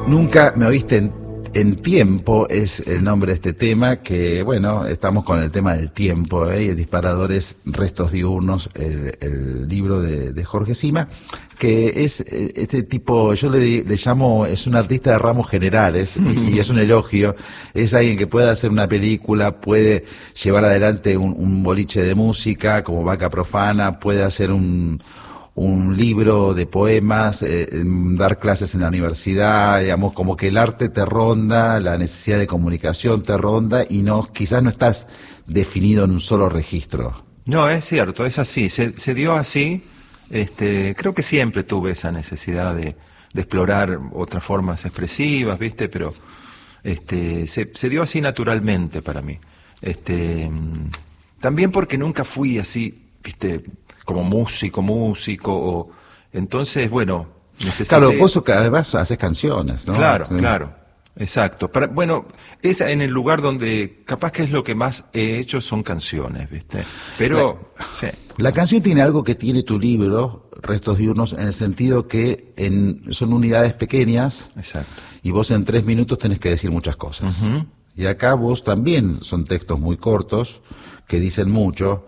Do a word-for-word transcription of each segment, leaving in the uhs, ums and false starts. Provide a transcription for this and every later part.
Nunca me oíste en, en tiempo, es el nombre de este tema, que bueno, estamos con el tema del tiempo, ¿eh? Y el disparador es Restos Diurnos, el, el libro de, de Jorge Sima, que es este tipo, yo le, le llamo, es un artista de ramos generales, y, y es un elogio, es alguien que puede hacer una película, puede llevar adelante un, un boliche de música, como Vaca Profana, puede hacer un... un libro de poemas, eh, dar clases en la universidad, digamos, como que el arte te ronda, la necesidad de comunicación te ronda y no, quizás no estás definido en un solo registro. No, es cierto, es así, se, se dio así, este, creo que siempre tuve esa necesidad de, de explorar otras formas expresivas, ¿viste? Pero este, se, se dio así naturalmente para mí. Este, también porque nunca fui así, ¿viste? Como músico, músico, o entonces, bueno, necesité... Claro, vos además haces canciones, ¿no? Claro, Sí. claro, exacto. Para, bueno, es en el lugar donde capaz que es lo que más he hecho son canciones, ¿viste? Pero, la, sí. La canción tiene algo que tiene tu libro, Restos Diurnos, en el sentido que en, son unidades pequeñas. Exacto. Y vos en tres minutos tenés que decir muchas cosas. Uh-huh. Y acá vos también son textos muy cortos, que dicen mucho,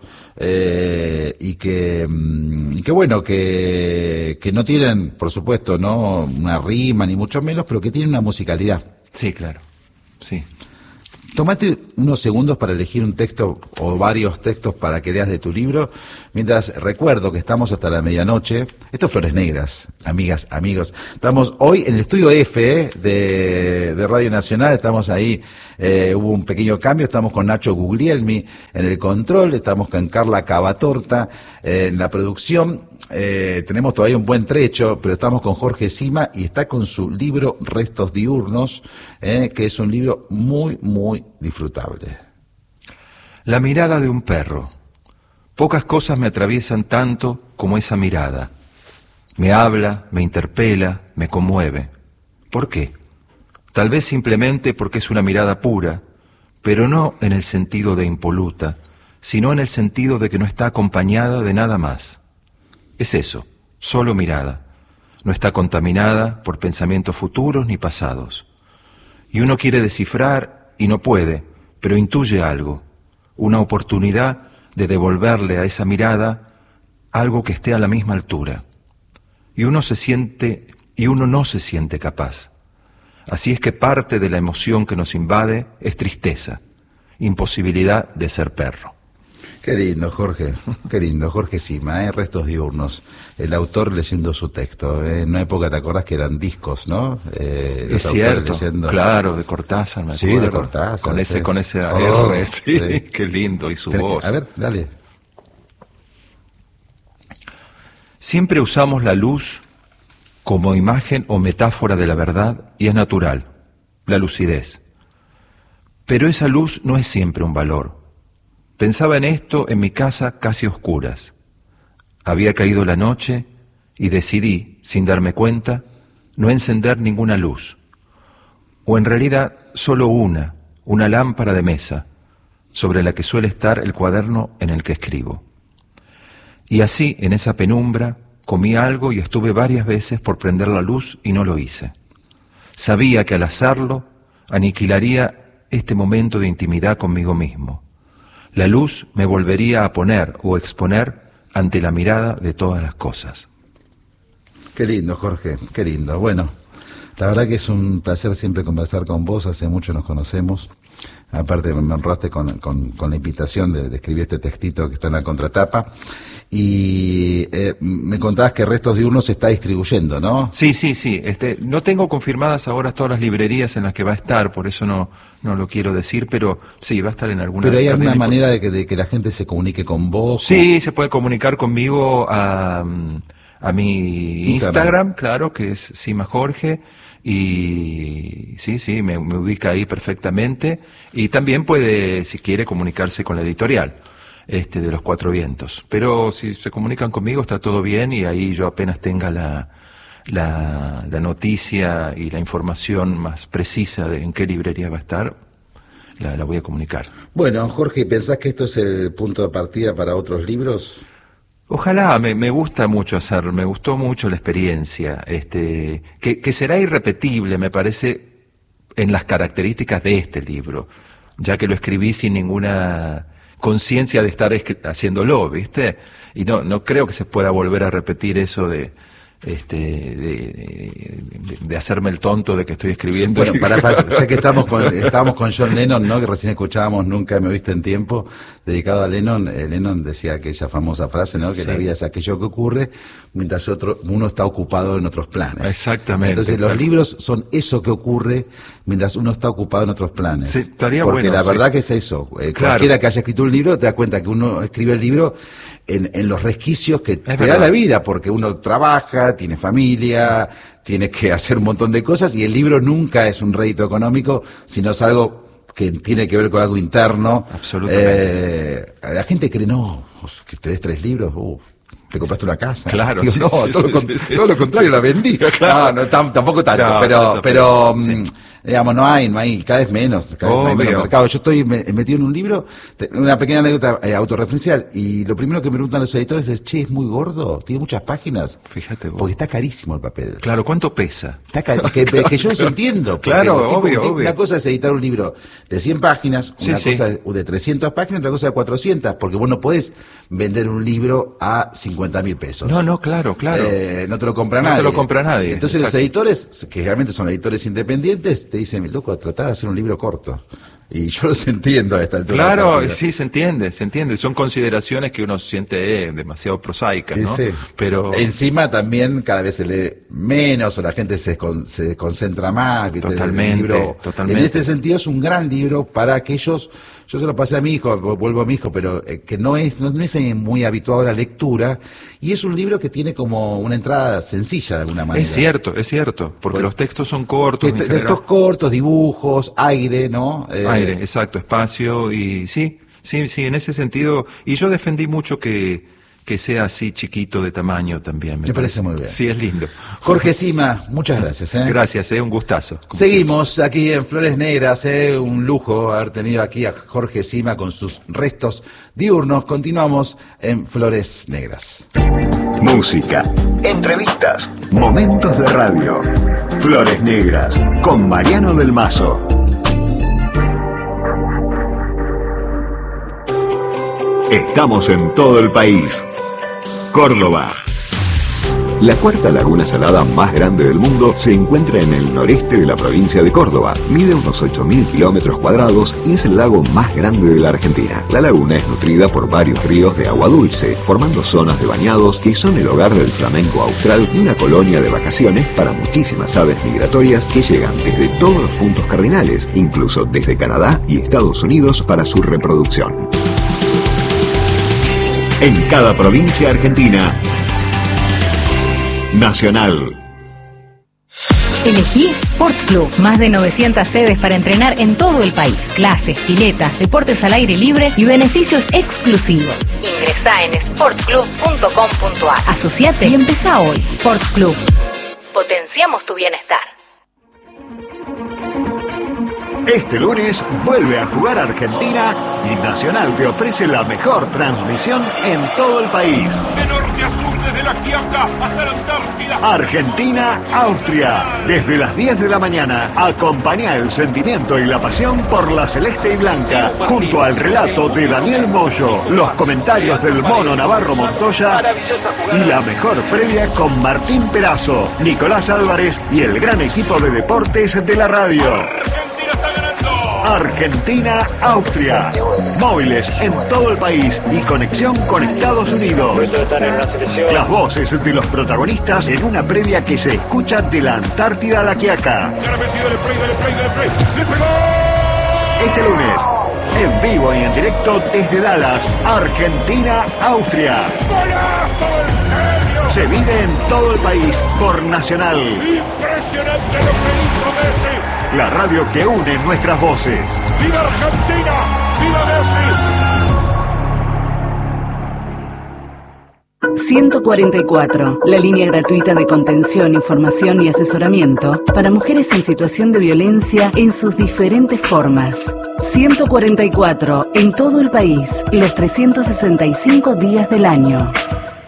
eh, y que, y que bueno, que, que no tienen, por supuesto, no una rima ni mucho menos, pero que tienen una musicalidad. Sí, claro, sí. Tomate unos segundos para elegir un texto o varios textos para que leas de tu libro, mientras recuerdo que estamos hasta la medianoche. Esto es Flores Negras, amigas, amigos. Estamos hoy en el estudio F eh, de, de Radio Nacional, estamos ahí, eh, hubo un pequeño cambio, estamos con Nacho Guglielmi en el control, estamos con Carla Cavatorta eh, en la producción. Eh, tenemos todavía un buen trecho, pero estamos con Jorge Sima y está con su libro Restos Diurnos, eh, que es un libro muy, muy disfrutable. La mirada de un perro. Pocas cosas me atraviesan tanto como esa mirada. Me habla, me interpela, me conmueve. ¿Por qué? Tal vez simplemente porque es una mirada pura, pero no en el sentido de impoluta, sino en el sentido de que no está acompañada de nada más. Es eso, solo mirada. No está contaminada por pensamientos futuros ni pasados. Y uno quiere descifrar y no puede, pero intuye algo, una oportunidad de devolverle a esa mirada algo que esté a la misma altura. Y uno se siente, y uno no se siente capaz. Así es que parte de la emoción que nos invade es tristeza, imposibilidad de ser perro. Qué lindo, Jorge, qué lindo, Jorge Sima, ¿eh? Restos Diurnos, el autor leyendo su texto. ¿eh? En una época, ¿te acordás que eran discos, no? Eh, es cierto, leyendo... claro, de Cortázar, me acuerdo. Sí, de Cortázar. Con ese, sí. con ese oh, R, sí, sí, qué lindo, y su Ten... voz. A ver, dale. Siempre usamos la luz como imagen o metáfora de la verdad, y es natural, la lucidez. Pero esa luz no es siempre un valor. Pensaba en esto en mi casa casi oscuras. Había caído la noche y decidí, sin darme cuenta, no encender ninguna luz. O en realidad solo una, una lámpara de mesa, sobre la que suele estar el cuaderno en el que escribo. Y así, en esa penumbra, comí algo y estuve varias veces por prender la luz y no lo hice. Sabía que al hacerlo, aniquilaría este momento de intimidad conmigo mismo. La luz me volvería a poner o exponer ante la mirada de todas las cosas. Qué lindo, Jorge, qué lindo. Bueno, la verdad que es un placer siempre conversar con vos, hace mucho nos conocemos. Aparte me honraste con, con, con la invitación de, de escribir este textito que está en la contratapa. Y eh, me contabas que Restos Diurnos se está distribuyendo, ¿no? Sí, sí, sí. Este, no tengo confirmadas ahora todas las librerías en las que va a estar, por eso no, no lo quiero decir, pero sí, va a estar en alguna. ¿Pero hay alguna manera de que, de que la gente se comunique con vos? Sí, o... se puede comunicar conmigo a, a mi Instagram, Instagram, claro, que es Sima Jorge. Y sí, sí, me, me ubica ahí perfectamente. Y también puede, si quiere, comunicarse con la editorial. Este, de Los Cuatro Vientos. Pero si se comunican conmigo está todo bien y ahí yo apenas tenga la, la, la noticia y la información más precisa de en qué librería va a estar, la, la voy a comunicar. Bueno, Jorge, ¿pensás que esto es el punto de partida para otros libros? Ojalá, me, me gusta mucho hacerlo, me gustó mucho la experiencia, este, que, que será irrepetible, me parece, en las características de este libro, ya que lo escribí sin ninguna conciencia de estar haciéndolo, ¿viste? Y no, no creo que se pueda volver a repetir eso de... este de, de, de hacerme el tonto de que estoy escribiendo. Bueno, para, para, ya que estamos con, estábamos con John Lennon, ¿no? Que recién escuchábamos Nunca me viste en tiempo, dedicado a Lennon. eh, Lennon decía aquella famosa frase, ¿no? Que sí. La vida es aquello que ocurre mientras otro, uno está ocupado en otros planes. Exactamente. Entonces los libros son eso que ocurre mientras uno está ocupado en otros planes. Sí, estaría Porque bueno, la sí. verdad que es eso. Eh, claro. Cualquiera que haya escrito un libro te da cuenta que uno escribe el libro en, en los resquicios que es te verdad. da la vida, porque uno trabaja, tiene familia, tiene que hacer un montón de cosas, y el libro nunca es un rédito económico, sino es algo que tiene que ver con algo interno. Absolutamente. Eh, la gente cree, no, que tenés tres libros, uff. Te compraste una casa. Claro, Digo, sí, no, sí, todo, sí, lo, sí, sí. todo lo contrario, la vendí. Claro. No, no tam, tampoco tanto, No, pero, tanto, pero, pero, mm, sí. digamos, no hay, no hay, cada vez menos, cada vez hay menos Obvio. mercado. Yo estoy me- metido en un libro, te- una pequeña anécdota eh, autorreferencial, y lo primero que me preguntan los editores es, che, es muy gordo, tiene muchas páginas. Fíjate vos. Porque está carísimo el papel. Claro, ¿cuánto pesa? Está ca- que, que yo eso entiendo. porque Claro, los tipos- obvio, una obvio. cosa es editar un libro de cien páginas, Sí, una sí. cosa de, de trescientas páginas, otra cosa de cuatrocientas, porque vos no podés vender un libro a cincuenta mil pesos. No, no, claro, claro. Eh, no te lo compra No nadie. te lo compra nadie, Entonces exacto. los editores, que realmente son editores independientes, te dicen, loco, tratá de hacer un libro corto. Y yo los entiendo a esta altura. de la Claro, partida. sí, se entiende, se entiende. Son consideraciones que uno siente eh, demasiado prosaicas, Sí, ¿no? sí. Pero encima también cada vez se lee menos o la gente se, con- se concentra más. ¿viste? Totalmente, El libro, totalmente. En este sentido es un gran libro para aquellos, yo se lo pasé a mi hijo, vuelvo a mi hijo, pero eh, que no es, no, no es eh, muy habituado a la lectura, y es un libro que tiene como una entrada sencilla de alguna manera. es cierto, es cierto, porque Bueno, los textos son cortos. Que en te- general. textos cortos, dibujos, aire, ¿no? Eh, Aire, exacto, espacio, y sí, sí, sí, en ese sentido. Y yo defendí mucho que, que sea así chiquito de tamaño también. Me parece muy bien. Sí, es lindo. Jorge Sima, muchas gracias. ¿eh? Gracias, eh, un gustazo. como Seguimos aquí en Flores Negras, ¿eh? Un lujo haber tenido aquí a Jorge Sima con sus restos diurnos. Continuamos en Flores Negras. Música, entrevistas, momentos de radio. Flores Negras, con Mariano del Mazo. Estamos en todo el país. Córdoba. La cuarta laguna salada más grande del mundo se encuentra en el noreste de la provincia de Córdoba. Mide unos ocho mil kilómetros cuadrados y es el lago más grande de la Argentina. La laguna es nutrida por varios ríos de agua dulce, formando zonas de bañados que son el hogar del flamenco austral y una colonia de vacaciones para muchísimas aves migratorias que llegan desde todos los puntos cardinales, incluso desde Canadá y Estados Unidos para su reproducción. En cada provincia argentina, Nacional. Elegí Sport Club. Más de novecientas sedes para entrenar en todo el país. Clases, piletas, deportes al aire libre y beneficios exclusivos. Ingresá en sport club punto com punto a r. Asociate y empezá hoy. Sport Club. Potenciamos tu bienestar. Este lunes vuelve a jugar Argentina y Nacional te ofrece la mejor transmisión en todo el país. De norte a sur, desde la Quiaca hasta la Antártida. Argentina-Austria. Desde las diez de la mañana, acompaña el sentimiento y la pasión por la celeste y blanca, junto al relato de Daniel Moyo, los comentarios del Mono Navarro Montoya y la mejor previa con Martín Perazo, Nicolás Álvarez y el gran equipo de deportes de la radio. Argentina está ganando. Argentina-Austria. Móviles en todo el país y conexión con Estados Unidos. Las voces de los protagonistas en una previa que se escucha de la Antártida a la Quiaca. Ya le ha metido, dale play, dale play, dale play. ¡Le pegó! Este lunes, en vivo y en directo desde Dallas, Argentina-Austria. ¡Golazo del genio! Se vive en todo el país por Nacional, Impresionante lo que hizo Messi. la radio que une nuestras voces. ¡Viva Argentina! ¡Viva Messi! ciento cuarenta y cuatro, la línea gratuita de contención, información y asesoramiento para mujeres en situación de violencia en sus diferentes formas. ciento cuarenta y cuatro, en todo el país, los trescientos sesenta y cinco días del año.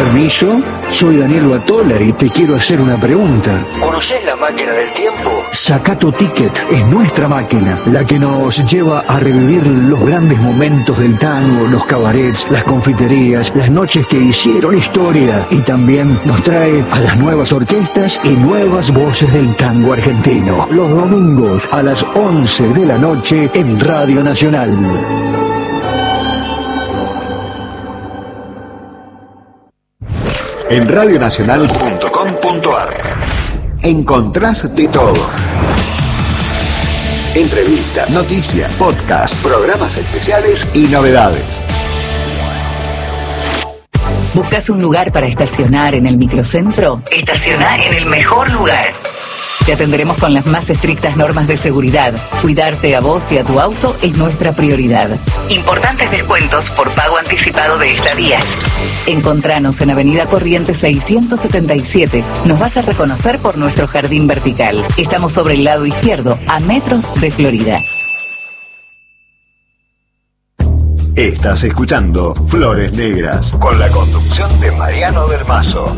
Permiso, soy Daniel Batola y te quiero hacer una pregunta. ¿Conocés la máquina del tiempo? Sacá tu ticket, es nuestra máquina, la que nos lleva a revivir los grandes momentos del tango, los cabarets, las confiterías, las noches que hicieron historia, y también nos trae a las nuevas orquestas y nuevas voces del tango argentino. Los domingos a las once de la noche en Radio Nacional. En radio nacional punto com punto ar encontrás de todo. Entrevistas, noticias, podcasts, programas especiales y novedades. ¿Buscas un lugar para estacionar en el microcentro? Estaciona en el mejor lugar. Te atenderemos con las más estrictas normas de seguridad. Cuidarte a vos y a tu auto es nuestra prioridad. Importantes descuentos por pago anticipado de estadías. Encontranos en Avenida Corrientes seiscientos setenta y siete. Nos vas a reconocer por nuestro jardín vertical. Estamos sobre el lado izquierdo, a metros de Florida. Estás escuchando Flores Negras, con la conducción de Mariano del Mazo.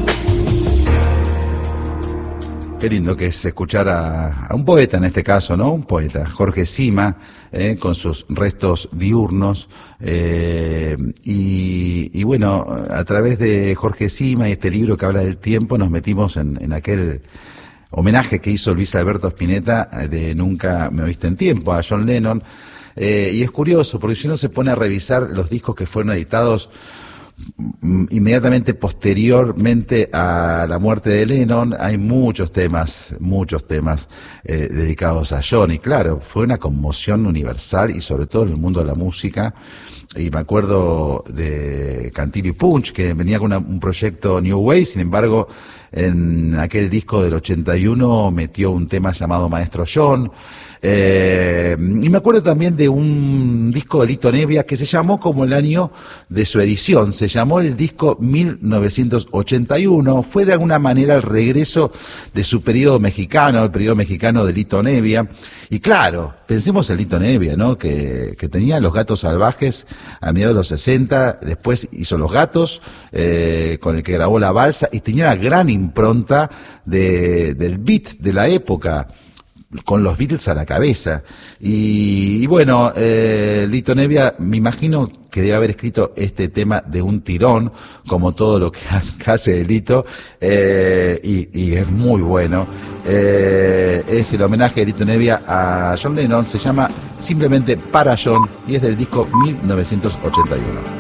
Qué lindo que es escuchar a, a un poeta en este caso, ¿no? Un poeta, Jorge Sima, eh, con sus restos diurnos. Eh, y, y bueno, a través de Jorge Sima y este libro que habla del tiempo, nos metimos en, en aquel homenaje que hizo Luis Alberto Spinetta de Nunca me oíste en tiempo, a John Lennon. Eh, y es curioso, porque si uno se pone a revisar los discos que fueron editados inmediatamente posteriormente a la muerte de Lennon, hay muchos temas, muchos temas eh, dedicados a John, y claro, fue una conmoción universal y sobre todo en el mundo de la música. Y me acuerdo de Cantillo y Punch, que venía con una, un proyecto New Way, sin embargo, en aquel disco del ochenta y uno metió un tema llamado Maestro John. Eh, y me acuerdo también de un disco de Lito Nebbia que se llamó como el año de su edición, se llamó el disco mil novecientos ochenta y uno, fue de alguna manera el regreso de su periodo mexicano, el periodo mexicano de Lito Nebbia. Y claro, pensemos en Lito Nebbia, ¿no? Que, que tenía Los Gatos Salvajes a mediados de los sesenta, después hizo Los Gatos, eh, con el que grabó La Balsa, y tenía una gran impronta de, del beat de la época, con los Beatles a la cabeza. Y, y bueno, eh, Lito Nebbia, me imagino que debe haber escrito este tema de un tirón, como todo lo que hace Lito, eh, y, y es muy bueno. Eh, es el homenaje de Lito Nebbia a John Lennon, se llama simplemente Para John, y es del disco mil novecientos ochenta y uno.